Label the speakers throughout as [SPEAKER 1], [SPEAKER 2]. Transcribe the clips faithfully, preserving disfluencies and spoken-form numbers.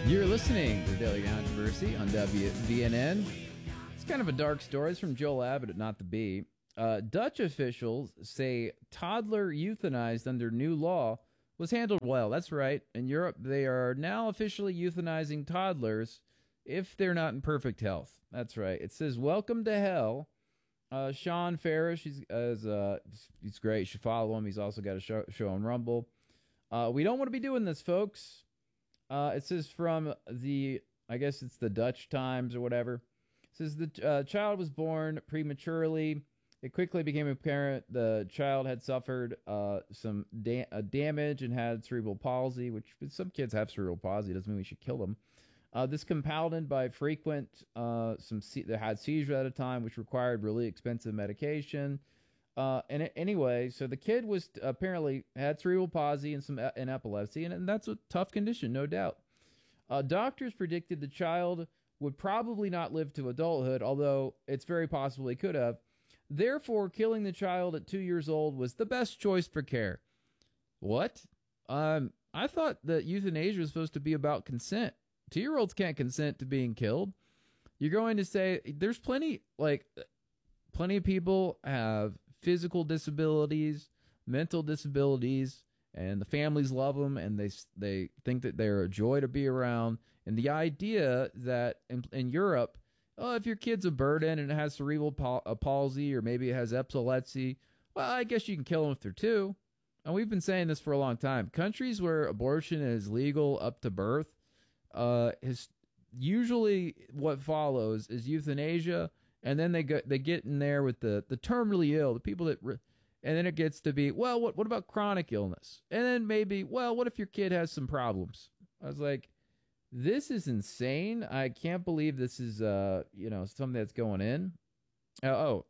[SPEAKER 1] You're listening to Daily Controversy on W V N N. It's kind of a dark story. It's from Joel Abbott at Not the Bee. Uh, Dutch officials say toddler euthanized under new law was handled well. That's right. In Europe, they are now officially euthanizing toddlers if they're not in perfect health. That's right. It says, welcome to hell. Uh, Sean Farish, he's, uh, he's great. You should follow him. He's also got a show, show on Rumble. Uh, we don't want to be doing this, folks. Uh, it says from the, I guess it's the Dutch Times or whatever. It says the uh, child was born prematurely. It quickly became apparent the child had suffered uh, some da- uh, damage and had cerebral palsy, which some kids have cerebral palsy. It doesn't mean we should kill them. Uh, this compounded by frequent, uh, some se- they had seizures at a time, which required really expensive medication. Uh, and it, anyway, so the kid was apparently had cerebral palsy and some and epilepsy, and, and that's a tough condition, no doubt. Uh, doctors predicted the child would probably not live to adulthood, although it's very possible he could have. Therefore, killing the child at two years old was the best choice for care. What? Um, I thought that euthanasia was supposed to be about consent. Two-year-olds can't consent to being killed. You're going to say there's plenty, like, plenty of people have physical disabilities, mental disabilities, and the families love them, and they they think that they're a joy to be around. And the idea that in, in Europe, oh, if your kid's a burden and it has cerebral pal- palsy or maybe it has epilepsy, well, I guess you can kill them if they're two. And we've been saying this for a long time. Countries where abortion is legal up to birth, uh, is usually what follows is euthanasia. And then they go, they get in there with the, the terminally ill, the people that, re- and then it gets to be, well, what what about chronic illness? And then maybe, well, what if your kid has some problems? I was like, this is insane. I can't believe this is, uh, you know, something that's going in. Uh, oh,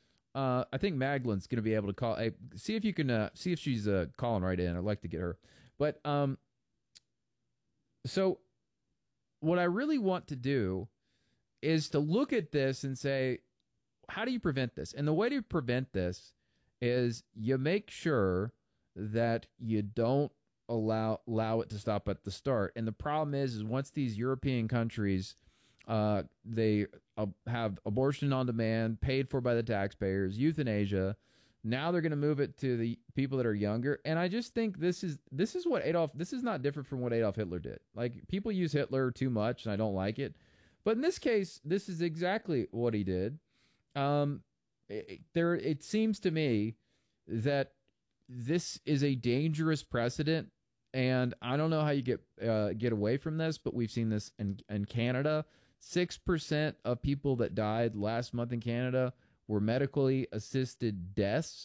[SPEAKER 1] uh, I think Magdalene's going to be able to call. Hey, see if you can, uh, see if she's uh, calling right in. I'd like to get her. But um, so what I really want to do is to look at this and say, how do you prevent this? And the way to prevent this is you make sure that you don't allow allow it to stop at the start. And the problem is, is once these European countries, uh, they uh, have abortion on demand, paid for by the taxpayers, euthanasia. Now they're going to move it to the people that are younger. And I just think this is this is what Adolf. This is not different from what Adolf Hitler did. Like, people use Hitler too much, and I don't like it. But in this case, this is exactly what he did. Um, it, there, it seems to me that this is a dangerous precedent, and I don't know how you get uh, get away from this. But we've seen this in, in Canada. Six percent of people that died last month in Canada were medically assisted deaths,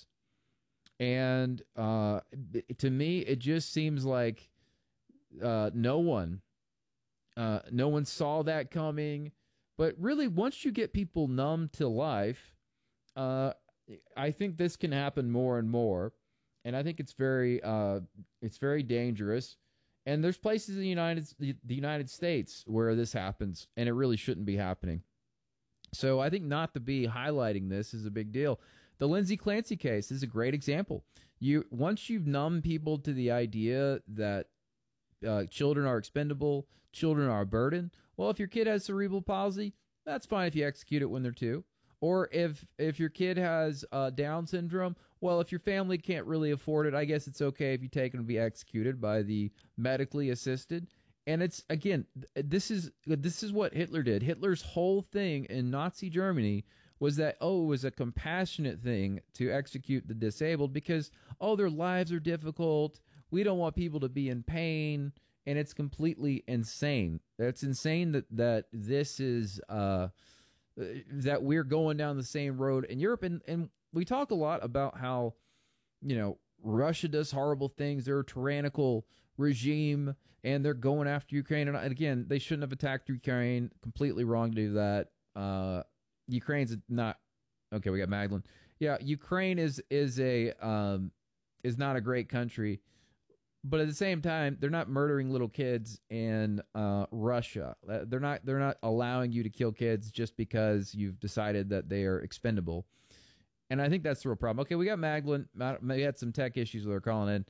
[SPEAKER 1] and uh, to me, it just seems like uh, no one. Uh, no one saw that coming. But really, once you get people numb to life, uh, I think this can happen more and more. And I think it's very, uh, it's very dangerous. And there's places in the United, the United States where this happens, and it really shouldn't be happening. So I think Not to be highlighting this is a big deal. The Lindsay Clancy case is a great example. You once you've numbed people to the idea that Uh, children are expendable, children are a burden. Well, if your kid has cerebral palsy, that's fine if you execute it when they're two. Or if if your kid has uh, Down syndrome, well, if your family can't really afford it, I guess it's okay if you take them to be executed by the medically assisted. And it's, again, this is this is what Hitler did. Hitler's whole thing in Nazi Germany was that, oh, it was a compassionate thing to execute the disabled because, oh, their lives are difficult. We don't want people to be in pain, and it's completely insane. It's insane that that this is uh, that we're going down the same road in Europe, and and we talk a lot about how, you know, Russia does horrible things. They're a tyrannical regime, and they're going after Ukraine. And again, they shouldn't have attacked Ukraine. Completely wrong to do that. Uh, Ukraine's not okay. We got Magdalene. Yeah, Ukraine is is a um, is not a great country. But at the same time, they're not murdering little kids in uh, Russia. They're not. They're not allowing you to kill kids just because you've decided that they are expendable. And I think that's the real problem. Okay, we got Magdalene. We had some tech issues with her calling in.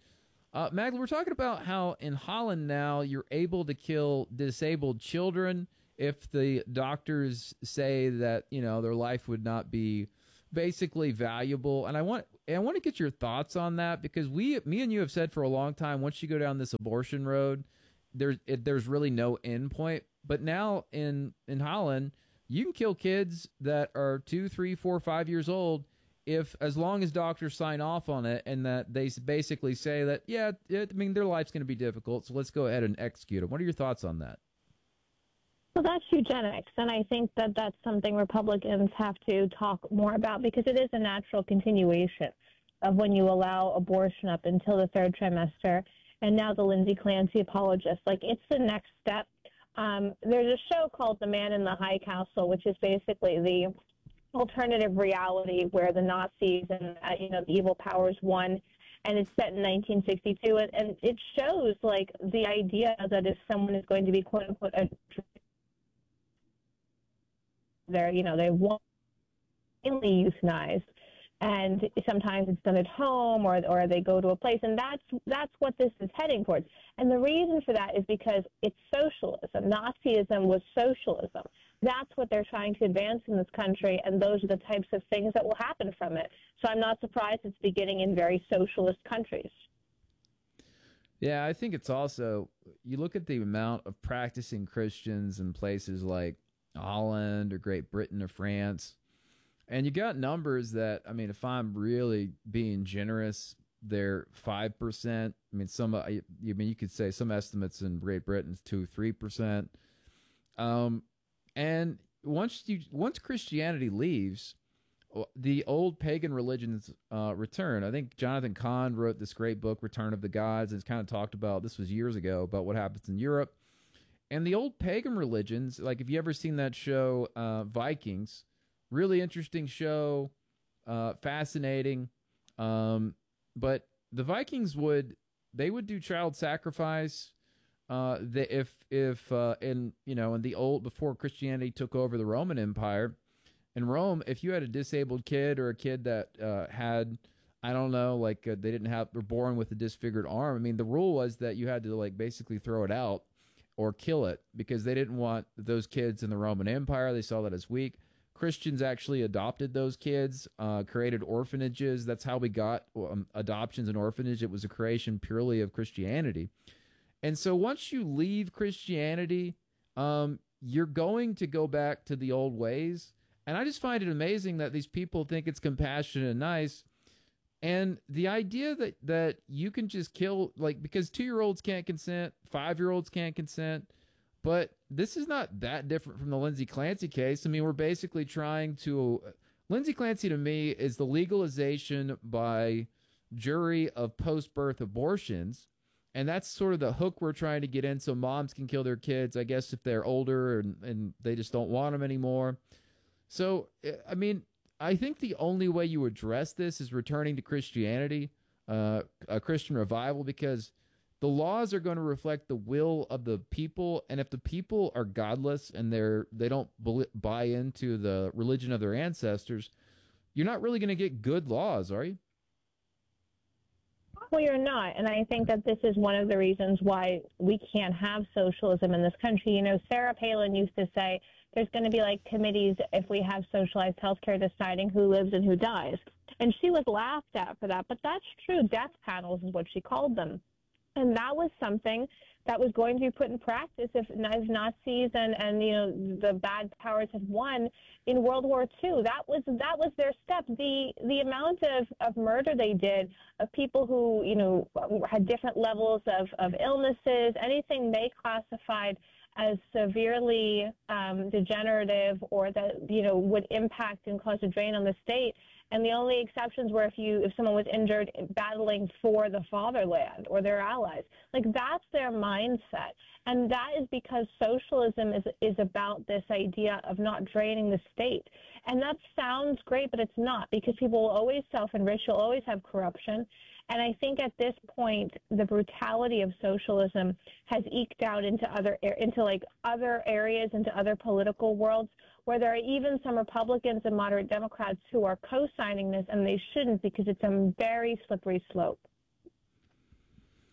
[SPEAKER 1] Uh, Magdalene, we're talking about how in Holland now you're able to kill disabled children if the doctors say that, you know, their life would not be basically valuable. And I want I want to get your thoughts on that because we, me and you have said for a long time, once you go down this abortion road, there's it, there's really no end point. But now in in Holland, you can kill kids that are two, three, four, five years old if as long as doctors sign off on it and that they basically say that, yeah, it, I mean, their life's going to be difficult, so let's go ahead and execute them. What are your thoughts on that?
[SPEAKER 2] Well, that's eugenics, and I think that that's something Republicans have to talk more about because it is a natural continuation of when you allow abortion up until the third trimester, and now the Lindsay Clancy apologists. Like, it's the next step. Um, there's a show called The Man in the High Castle, which is basically the alternative reality where the Nazis and, uh, you know, the evil powers won, and it's set in nineteen sixty-two, and, and it shows, like, the idea that if someone is going to be, quote-unquote, a they're, you know, they want mainly euthanized, and sometimes it's done at home or or they go to a place, and that's that's what this is heading towards. And the reason for that is because it's socialism. Nazism was socialism. That's what they're trying to advance in this country, and those are the types of things that will happen from it. So I'm not surprised it's beginning in very socialist countries.
[SPEAKER 1] Yeah, I think it's also, you look at the amount of practicing Christians in places like Holland or Great Britain or France, and you got numbers that, I mean, if I'm really being generous, they're five percent. I mean, some, I mean, you could say some estimates in Great Britain is two, three percent. Um, and once you, once Christianity leaves, the old pagan religions uh, return. I think Jonathan Cahn wrote this great book, Return of the Gods, and it's kind of talked about, this was years ago, about what happens in Europe. And the old pagan religions, like if you ever seen that show, uh, Vikings, really interesting show, uh, fascinating. Um, but the Vikings would, they would do child sacrifice. Uh, the, if if uh, in you know in the old, before Christianity took over the Roman Empire, in Rome, if you had a disabled kid or a kid that uh, had, I don't know, like uh, they didn't have, were born with a disfigured arm. I mean, the rule was that you had to like basically throw it out or kill it because they didn't want those kids in the Roman Empire. They saw that as weak. Christians actually adopted those kids, uh, created orphanages. That's how we got um, adoptions and orphanage. It was a creation purely of Christianity. And so once you leave Christianity, um, you're going to go back to the old ways. And I just find it amazing that these people think it's compassionate and nice. And the idea that, that you can just kill, like, because two-year-olds can't consent, five-year-olds can't consent, but this is not that different from the Lindsay Clancy case. I mean, we're basically trying to, Lindsay Clancy to me is the legalization by jury of post-birth abortions. And that's sort of the hook we're trying to get in so moms can kill their kids, I guess, if they're older and, and they just don't want them anymore. So, I mean, I think the only way you address this is returning to Christianity, uh, a Christian revival, because the laws are going to reflect the will of the people. And if the people are godless and they're, they don't buy into the religion of their ancestors, you're not really going to get good laws, are you?
[SPEAKER 2] Well, you're not. And I think that this is one of the reasons why we can't have socialism in this country. You know, Sarah Palin used to say there's going to be like committees if we have socialized healthcare deciding who lives and who dies. And she was laughed at for that. But that's true. Death panels is what she called them. And that was something that was going to be put in practice if, if Nazis and, and, you know, the bad powers had won in World War Two. That was that was their step. The the amount of, of murder they did, of people who, you know, had different levels of, of illnesses, anything they classified as severely um, degenerative or that, you know, would impact and cause a drain on the state. And the only exceptions were if you if someone was injured battling for the fatherland or their allies. Like, that's their mindset. And that is because socialism is is about this idea of not draining the state. And that sounds great, but it's not, because people will always self-enrich, you'll always have corruption. And I think at this point, the brutality of socialism has eked out into other into like other areas, into other political worlds, where there are even some Republicans and moderate Democrats who are co-signing this, and they shouldn't, because it's a very slippery slope.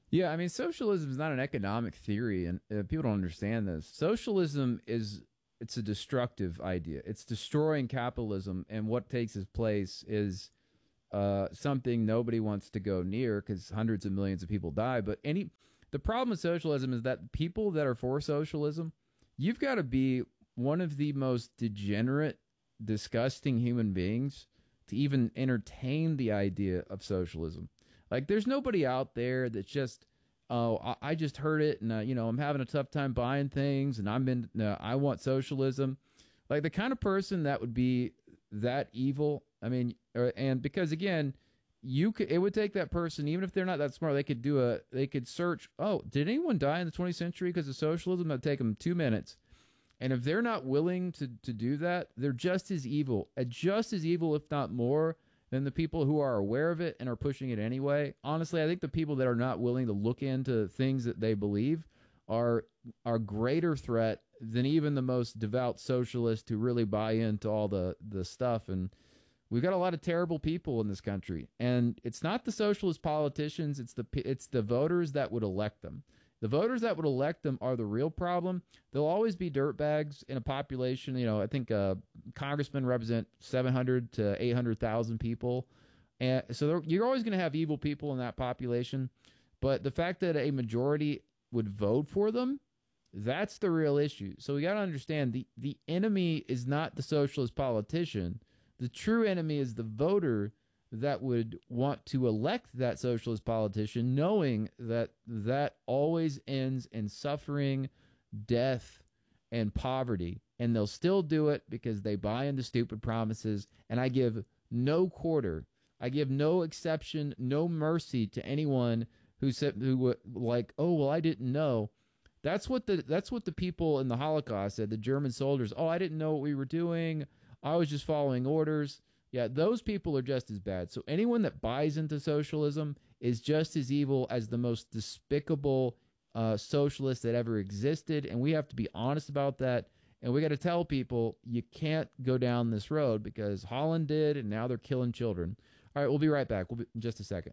[SPEAKER 1] Yeah, I mean, socialism is not an economic theory, and uh, people don't understand this. Socialism is it's a destructive idea. It's destroying capitalism, and what takes its place is uh, something nobody wants to go near because hundreds of millions of people die. But any the problem with socialism is that people that are for socialism, you've got to be one of the most degenerate, disgusting human beings to even entertain the idea of socialism. Like, there's nobody out there that's just, oh, I, I just heard it, and uh, you know, I'm having a tough time buying things, and I'm in, uh, I want socialism. Like, the kind of person that would be that evil. I mean, uh, and because again, you could, it would take that person, even if they're not that smart, they could do a, they could search. Oh, did anyone die in the twentieth century because of socialism? That'd take them two minutes. And if they're not willing to to do that, they're just as evil, uh, just as evil, if not more, than the people who are aware of it and are pushing it anyway. Honestly, I think the people that are not willing to look into things that they believe are are greater threat than even the most devout socialists who really buy into all the, the stuff. And we've got a lot of terrible people in this country. And it's not the socialist politicians, it's the it's the voters that would elect them. The voters that would elect them are the real problem. There'll always be dirtbags in a population. You know, I think uh, congressmen represent seven hundred to eight hundred thousand people. And so you're always going to have evil people in that population. But the fact that a majority would vote for them, that's the real issue. So we got to understand the, the enemy is not the socialist politician. The true enemy is the voter that would want to elect that socialist politician, knowing that that always ends in suffering, death, and poverty. And they'll still do it because they buy into stupid promises. And I give no quarter. I give no exception, no mercy to anyone who said, who like, oh, well, I didn't know. That's what the that's what the people in the Holocaust said, the German soldiers. Oh, I didn't know what we were doing. I was just following orders. Yeah, those people are just as bad. So anyone that buys into socialism is just as evil as the most despicable uh, socialist that ever existed. And we have to be honest about that. And we got to tell people you can't go down this road because Holland did, and now they're killing children. All right, we'll be right back. We'll be in just a second.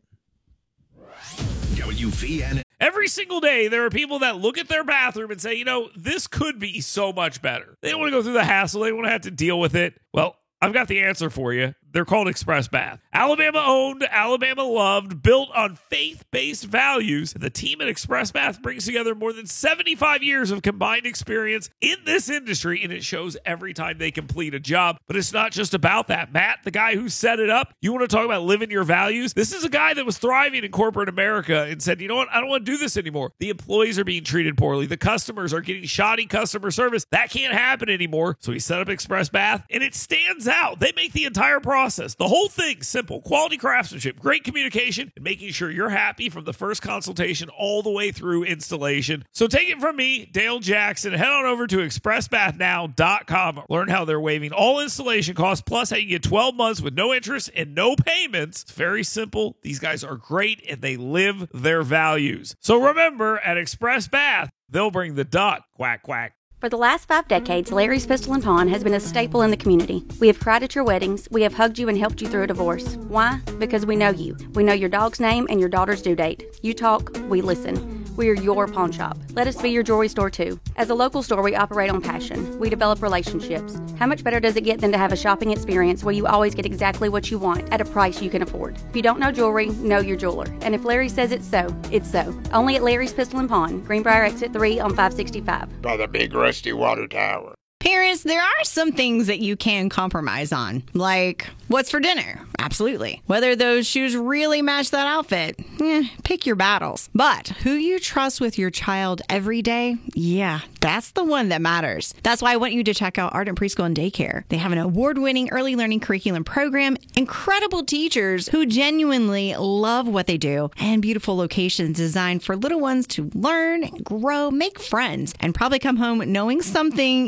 [SPEAKER 3] W V N. Every single day, there are people that look at their bathroom and say, you know, this could be so much better. They don't want to go through the hassle. They don't want to have to deal with it. Well, I've got the answer for you. They're called Express Bath. Alabama owned, Alabama loved, built on faith-based values. The team at Express Bath brings together more than seventy-five years of combined experience in this industry, and it shows every time they complete a job. But it's not just about that. Matt, the guy who set it up, you want to talk about living your values? This is a guy that was thriving in corporate America and said, you know what? I don't want to do this anymore. The employees are being treated poorly. The customers are getting shoddy customer service. That can't happen anymore. So he set up Express Bath, and it stands out. They make the entire process. The whole thing simple, quality craftsmanship, great communication, and making sure you're happy from the first consultation all the way through installation. So take it from me, Dale Jackson. Head on over to express bath now dot com. Learn how they're waiving all installation costs, plus how you get twelve months with no interest and no payments. It's very simple. These guys are great, and they live their values. So remember, at Express Bath, they'll bring the duck. Quack, quack.
[SPEAKER 4] For the last five decades, Larry's Pistol and Pawn has been a staple in the community. We have cried at your weddings. We have hugged you and helped you through a divorce. Why? Because we know you. We know your dog's name and your daughter's due date. You talk, we listen. We are your pawn shop. Let us be your jewelry store too. As a local store, we operate on passion. We develop relationships. How much better does it get than to have a shopping experience where you always get exactly what you want at a price you can afford? If you don't know jewelry, know your jeweler. And if Larry says it's so, it's so. Only at Larry's Pistol and Pawn, Greenbrier Exit three on five sixty-five.
[SPEAKER 5] By the big rusty water tower.
[SPEAKER 6] Parents, there are some things that you can compromise on, like what's for dinner. Absolutely. Whether those shoes really match that outfit, eh, pick your battles. But who you trust with your child every day, yeah, that's the one that matters. That's why I want you to check out Ardent Preschool and Daycare. They have an award-winning early learning curriculum program, incredible teachers who genuinely love what they do, and beautiful locations designed for little ones to learn, grow, make friends, and probably come home knowing something you didn't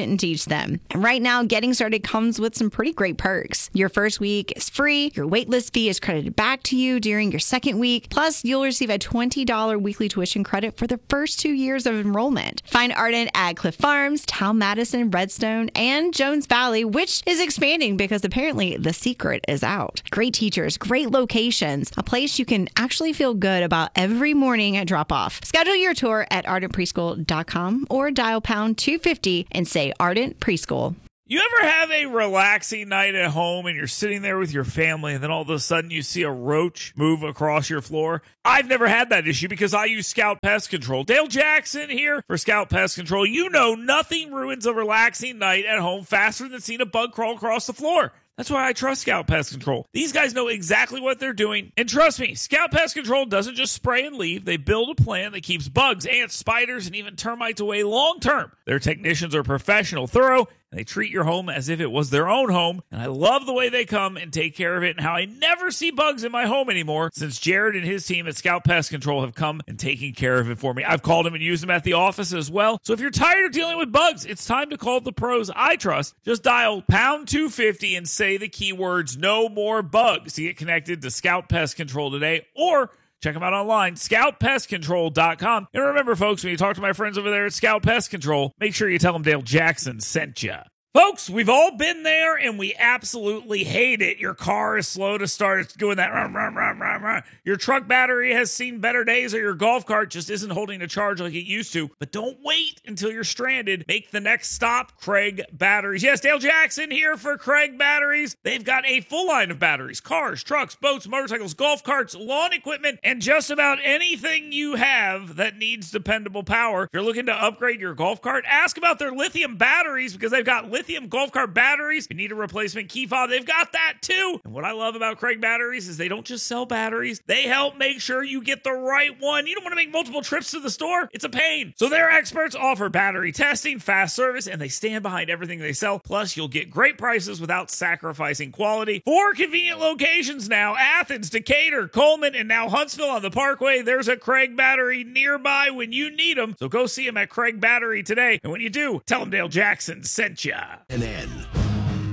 [SPEAKER 6] and teach them. And right now, getting started comes with some pretty great perks. Your first week is free. Your waitlist fee is credited back to you during your second week. Plus, you'll receive a twenty dollars weekly tuition credit for the first two years of enrollment. Find Ardent at Cliff Farms, Town Madison, Redstone, and Jones Valley, which is expanding because apparently the secret is out. Great teachers, great locations, a place you can actually feel good about every morning at drop-off. Schedule your tour at ardent preschool dot com or dial pound two fifty and say Ardent Preschool.
[SPEAKER 3] You ever have a relaxing night at home and you're sitting there with your family and then all of a sudden you see a roach move across your floor? I've never had that issue because I use Scout Pest Control. Dale Jackson here for Scout Pest Control. You know nothing ruins a relaxing night at home faster than seeing a bug crawl across the floor. That's why I trust Scout Pest Control. These guys know exactly what they're doing. And trust me, Scout Pest Control doesn't just spray and leave. They build a plan that keeps bugs, ants, spiders, and even termites away long term. Their technicians are professional, thorough, and they treat your home as if it was their own home. And I love the way they come and take care of it and how I never see bugs in my home anymore since Jared and his team at Scout Pest Control have come and taken care of it for me. I've called them and used them at the office as well. So if you're tired of dealing with bugs, it's time to call the pros I trust. Just dial pound two fifty and say the keywords no more bugs to get connected to Scout Pest Control today, or check them out online, scout pest control dot com. And remember, folks, when you talk to my friends over there at Scout Pest Control, make sure you tell them Dale Jackson sent you. Folks, we've all been there, and we absolutely hate it. Your car is slow to start. It's doing that. Rum, rum, rum, rum, rum. Your truck battery has seen better days, or your golf cart just isn't holding a charge like it used to. But don't wait until you're stranded. Make the next stop, Craig Batteries. Yes, Dale Jackson here for Craig Batteries. They've got a full line of batteries, cars, trucks, boats, motorcycles, golf carts, lawn equipment, and just about anything you have that needs dependable power. If you're looking to upgrade your golf cart, ask about their lithium batteries because they've got lithium Lithium golf cart batteries. If you need a replacement key fob, they've got that too. And what I love about Craig Batteries is they don't just sell batteries. They help make sure you get the right one. You don't want to make multiple trips to the store. It's a pain. So their experts offer battery testing, fast service, and they stand behind everything they sell. Plus, you'll get great prices without sacrificing quality. Four convenient locations now: Athens, Decatur, Coleman, and now Huntsville on the Parkway. There's a Craig Battery nearby when you need them. So go see them at Craig Battery today. And when you do, tell them Dale Jackson sent ya.
[SPEAKER 7] N N